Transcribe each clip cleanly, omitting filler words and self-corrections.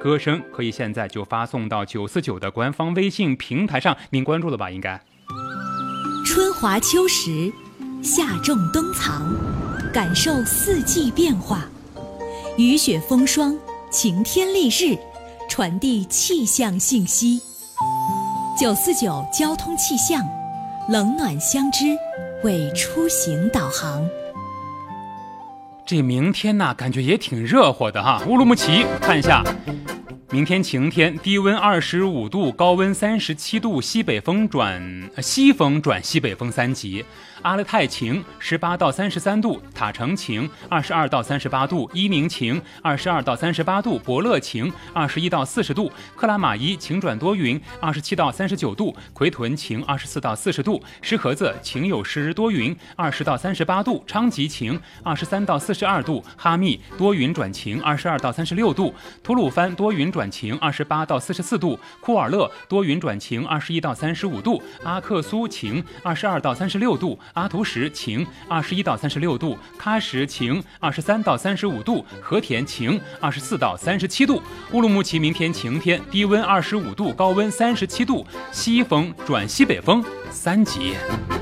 歌声可以现在就发送到949的官方微信平台上，您关注了吧？应该。 春华秋实，夏种冬藏，感受四季变化，雨雪风霜，晴天丽日，传递气象信息。949交通气象，冷暖相知，为出行导航。 这明天呢，感觉也挺热乎的哈。乌鲁木齐看一下，明天晴天，低温25度，高温37度，西风转西北风3级。阿勒泰晴，18到33度；塔城晴，22到38度；伊宁晴，22到38度；博乐晴，21到40度；克拉玛依晴转多云，27到39度；奎屯晴，24到40度；石河子晴有时多云，20到38度；昌吉晴，23到42度；哈密多云转晴，22到36度；吐鲁番多云转晴，28到44度；库尔勒多云转晴，21到35度；阿克苏晴，22到36度；阿图什晴，21到36度；喀什晴，23到35度；和田晴，24到37度。乌鲁木齐明天晴天，低温25度，高温37度，西风转西北风3级。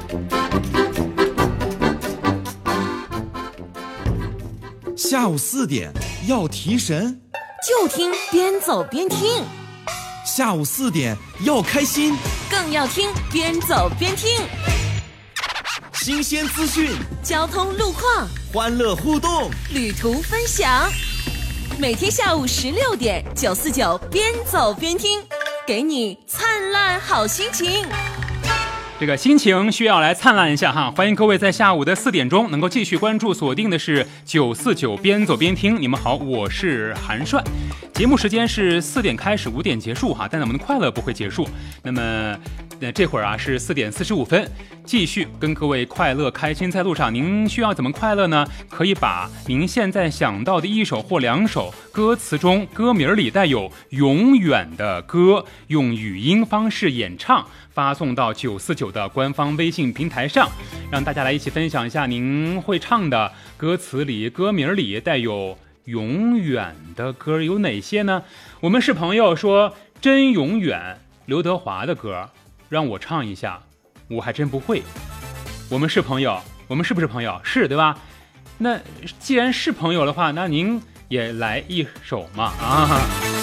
下午4点要提神， 就听边走边听； 下午4点要开心， 更要听边走边听。 新鲜资讯， 交通路况， 欢乐互动， 旅途分享。每天下午16点，949边走边听，给你灿烂好心情。 这个心情需要来灿烂一下哈！欢迎各位在下午的4点钟能够继续关注锁定的是949边走边听。你们好，我是韩帅。节目时间是4点开始，5点结束哈，但我们的快乐不会结束。那么这会儿啊是4点45分，继续跟各位快乐开心在路上。您需要怎么快乐呢？可以把您现在想到的1首或2首歌词中歌名里带有永远的歌，用语音方式演唱，发送到949的官方微信平台上，让大家来一起分享一下您会唱的歌词里歌名里带有永远的歌有哪些呢？我们是朋友说真永远，刘德华的歌让我唱一下，我还真不会。我们是朋友，我们是不是朋友？是，对吧？那既然是朋友的话，那您也来一首嘛啊！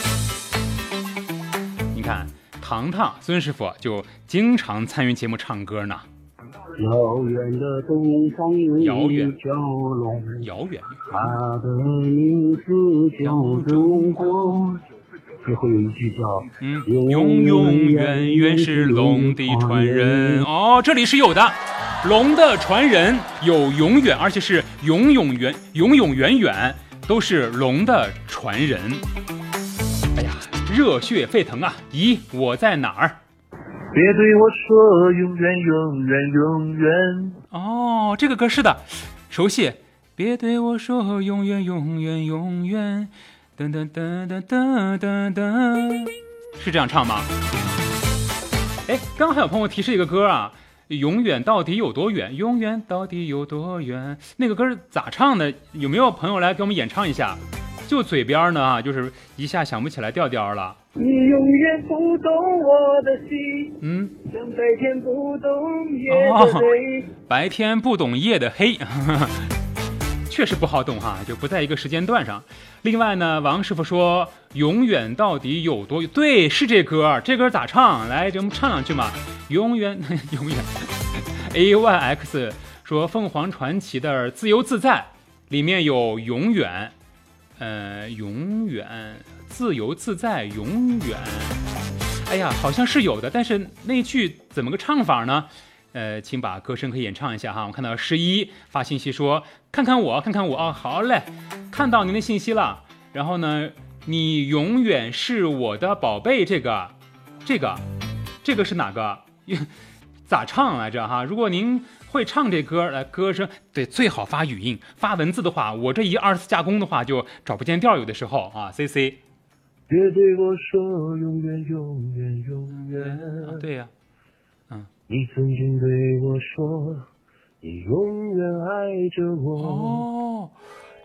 你看糖糖孙师傅就经常参与节目唱歌呢。 遥远的东方有一条龙， 遥远， 它的名字叫中国。最后有一句叫永永远远是龙的传人。哦，这里是有的，龙的传人有永远，而且是永永远远都是龙的传人。哎呀，热血沸腾啊！咦，我在哪儿？ 别对我说永远永远永远。 哦，这个歌是的，熟悉。别对我说永远永远永远，噔噔噔噔噔噔噔，是这样唱吗？哎，刚刚还有朋友提示一个歌啊，永远到底有多远？永远到底有多远？那个歌咋唱的？有没有朋友来给我们演唱一下？就嘴边呢啊，就是一下想不起来调调了。 你永远不懂我的心，像白天不懂夜的黑。 白天不懂夜的黑，确实不好懂哈，就不在一个时间段上。另外呢，王师傅说永远到底有多远？对，是这歌，这歌咋唱？来，咱们唱两句嘛。永远永远。AYX 说凤凰传奇的自由自在里面有永远。永远自由自在永远，哎呀，好像是有的，但是那句怎么个唱法呢？请把歌声可以演唱一下哈。我看到11发信息说看看我哦，好嘞，看到您的信息了。然后呢，你永远是我的宝贝，这个是哪个？咋唱来着哈？如果您会唱这歌，来歌声对最好发语音，发文字的话，我这一24加工的话就找不见调，有的时候啊。CC， 别对我说永远永远永远。 对呀， 你曾经对我说，你永远爱着我。 哦，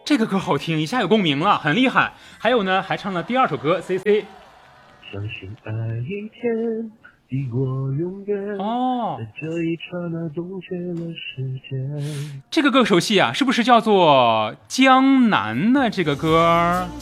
这个歌好听，一下有共鸣了，很厉害。还有呢，还唱了第二首歌 CC。 相信爱一天抵过永远，在这一刹那冻结了时间。 这个歌熟悉啊，是不是叫做《江南》呢？这个歌